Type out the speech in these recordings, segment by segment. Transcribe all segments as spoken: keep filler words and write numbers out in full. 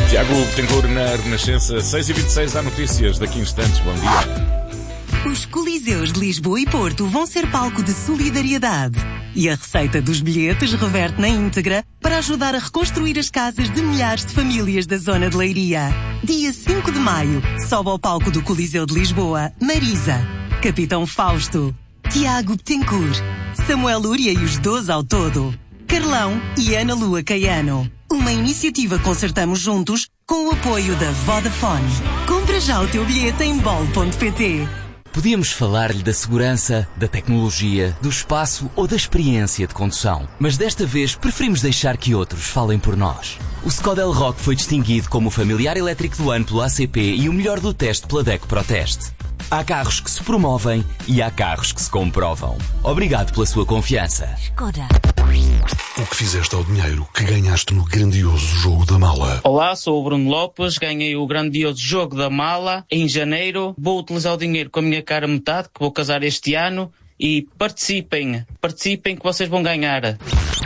Tiago Betancourt na Renascença, seis e vinte e seis, há notícias daqui a instantes. Bom dia. Os Coliseus de Lisboa e Porto vão ser palco de solidariedade. E a receita dos bilhetes reverte na íntegra para ajudar a reconstruir as casas de milhares de famílias da zona de Leiria. Dia cinco de maio, sobe ao palco do Coliseu de Lisboa, Marisa, Capitão Fausto, Tiago Betancourt, Samuel Lúria e os doze ao todo, Carlão e Ana Lua Caiano. Uma iniciativa Concertamos Juntos com o apoio da Vodafone. Compra já o teu bilhete em bol ponto pt. Podíamos falar-lhe da segurança, da tecnologia, do espaço ou da experiência de condução. Mas desta vez preferimos deixar que outros falem por nós. O Skoda Elroq foi distinguido como o familiar elétrico do ano pelo A C P e o melhor do teste pela DECO ProTeste. Há carros que se promovem e há carros que se comprovam. Obrigado pela sua confiança. Skoda. O que fizeste ao dinheiro que ganhaste no grandioso jogo da mala? Olá, sou o Bruno Lopes, ganhei o grandioso jogo da mala em janeiro. Vou utilizar o dinheiro com a minha cara metade, que vou casar este ano. E participem, participem que vocês vão ganhar.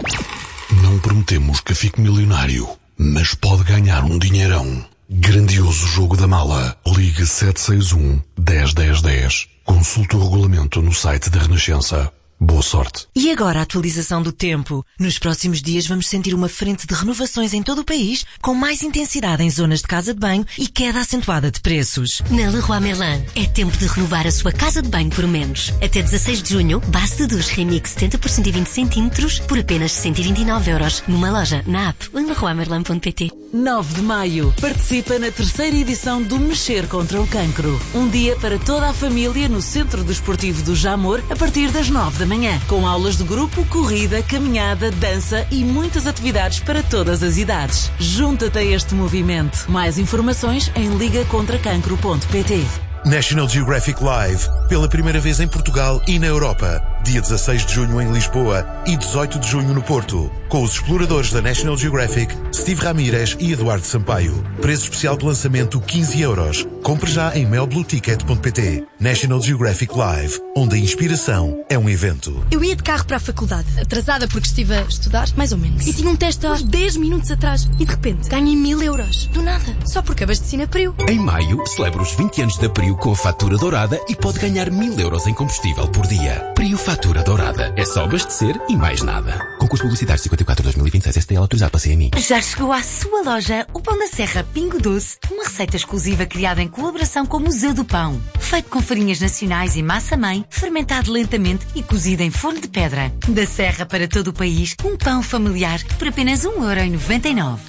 Não prometemos que fique milionário, mas pode ganhar um dinheirão. Grandioso jogo da mala. Ligue sete seis um, dez, dez, dez. Consulte o regulamento no site da Renascença. Boa sorte. E agora a atualização do tempo. Nos próximos dias vamos sentir uma frente de renovações em todo o país, com mais intensidade em zonas de casa de banho e queda acentuada de preços. Na Leroy Merlin, é tempo de renovar a sua casa de banho por menos. Até dezasseis de junho, base de duche Remix setenta por cento e vinte centímetros por apenas cento e vinte e nove euros. Numa loja, na app ou em leroy merlin ponto pt. nove de maio. Participa na terceira edição do Mexer contra o Cancro. Um dia para toda a família no Centro Desportivo do Jamor, a partir das nove da manhã. Com aulas de grupo, corrida, caminhada, dança e muitas atividades para todas as idades. Junta-te a este movimento. Mais informações em liga contra cancro ponto pt. National Geographic Live, pela primeira vez em Portugal e na Europa. Dia dezasseis de junho em Lisboa e dezoito de junho no Porto. Com os exploradores da National Geographic, Steve Ramírez e Eduardo Sampaio. Preço especial de lançamento quinze euros. Compre já em mel blue ticket ponto pt. National Geographic Live, onde a inspiração é um evento. Eu ia de carro para a faculdade, atrasada porque estive a estudar, mais ou menos. E tinha um teste há dez minutos atrás. E de repente ganhei mil euros. Do nada. Só porque abasteci na Priu. Em maio, celebra os vinte anos da Priu com a fatura dourada e pode ganhar mil euros em combustível por dia. Priu Fatura Dourada. É só abastecer e mais nada. Concurso publicitário cinquenta e quatro dois mil e vinte e seis S T L autorizado para C M I. Já chegou à sua loja o Pão da Serra Pingo Doce, uma receita exclusiva criada em colaboração com o Museu do Pão. Feito com farinhas nacionais e massa-mãe, fermentado lentamente e cozido em forno de pedra. Da Serra para todo o país, um pão familiar por apenas um euro e noventa e nove.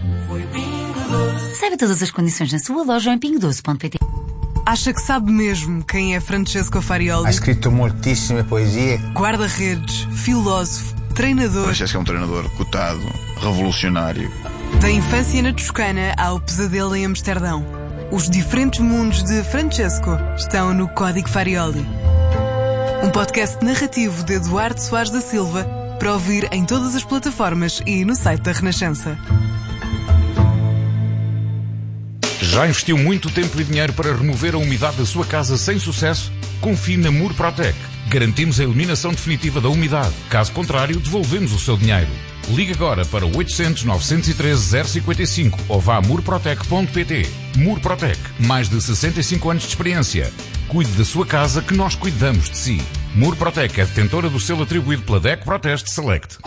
Saiba todas as condições na sua loja ou em pingo doce ponto pt. Acha que sabe mesmo quem é Francesco Farioli? Ha escrito muitíssima poesia. Guarda-redes, filósofo, treinador. Francesco é um treinador cotado, revolucionário. Da infância na Toscana ao pesadelo em Amsterdão. Os diferentes mundos de Francesco estão no Código Farioli. Um podcast narrativo de Eduardo Soares da Silva para ouvir em todas as plataformas e no site da Renascença. Já investiu muito tempo e dinheiro para remover a umidade da sua casa sem sucesso? Confie na Murprotec. Garantimos a eliminação definitiva da umidade. Caso contrário, devolvemos o seu dinheiro. Ligue agora para oitocentos, novecentos e treze, zero cinquenta e cinco ou vá a murprotec ponto pt. Murprotec. Mais de sessenta e cinco anos de experiência. Cuide da sua casa que nós cuidamos de si. Murprotec é detentora do selo atribuído pela DECO ProTeste Select.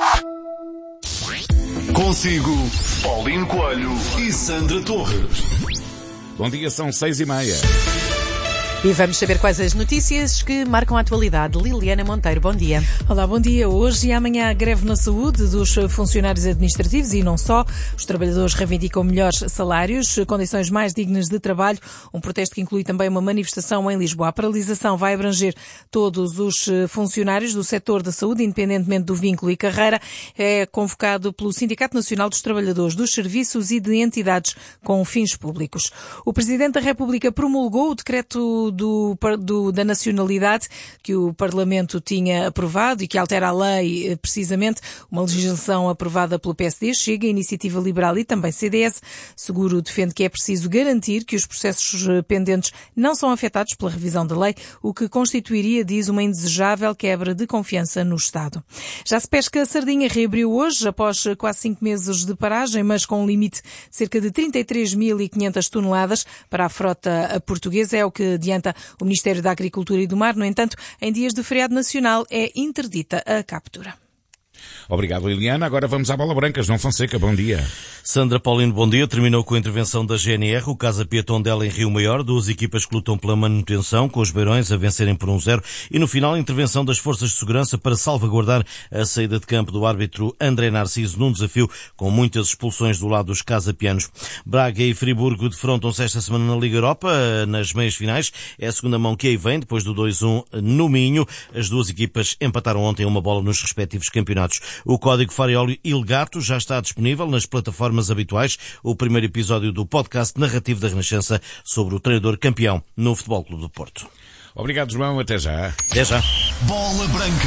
Consigo, Paulinho Coelho e Sandra Torres. Bom dia, são seis e meia. E vamos saber quais as notícias que marcam a atualidade. Liliana Monteiro, bom dia. Olá, bom dia. Hoje e amanhã a greve na saúde dos funcionários administrativos e não só. Os trabalhadores reivindicam melhores salários, condições mais dignas de trabalho, um protesto que inclui também uma manifestação em Lisboa. A paralisação vai abranger todos os funcionários do setor da saúde, independentemente do vínculo e carreira. É convocado pelo Sindicato Nacional dos Trabalhadores dos Serviços e de Entidades com fins públicos. O Presidente da República promulgou o decreto do, do, do, da nacionalidade que o Parlamento tinha aprovado e que altera a lei, precisamente, uma legislação aprovada pelo P S D, Chega, Iniciativa Liberal e também C D S. Seguro defende que é preciso garantir que os processos pendentes não são afetados pela revisão da lei, o que constituiria, diz, uma indesejável quebra de confiança no Estado. Já se pesca a sardinha, reabriu hoje, após quase cinco meses de paragem, mas com um limite de cerca de trinta e três mil e quinhentas toneladas para a frota portuguesa, é o que adianta o Ministério da Agricultura e do Mar. No entanto, em dias de feriado nacional é interdita a captura. Obrigado, Liliana. Agora vamos à bola branca. João Fonseca, bom dia. Sandra Paulino, bom dia. Terminou com a intervenção da G N R, o Casa Pia Tondela em Rio Maior. Duas equipas que lutam pela manutenção, com os Beirões a vencerem por um zero. E no final, a intervenção das forças de segurança para salvaguardar a saída de campo do árbitro André Narciso, num desafio com muitas expulsões do lado dos casapianos. Braga e Friburgo defrontam-se esta semana na Liga Europa, nas meias finais. É a segunda mão que aí vem, depois do dois a um no Minho. As duas equipas empataram ontem uma bola nos respectivos campeonatos. O código Farioli Il Gato já está disponível nas plataformas habituais. O primeiro episódio do podcast narrativo da Renascença sobre o treinador campeão no Futebol Clube do Porto. Obrigado, João. Até já. Até já. Bola branca.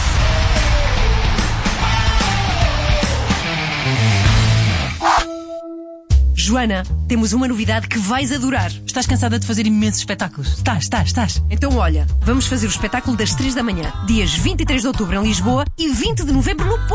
Joana, temos uma novidade que vais adorar. Estás cansada de fazer imensos espetáculos? Estás, estás, estás. Então olha, vamos fazer o espetáculo das três da manhã, dias vinte e três de outubro em Lisboa e vinte de novembro no Porto.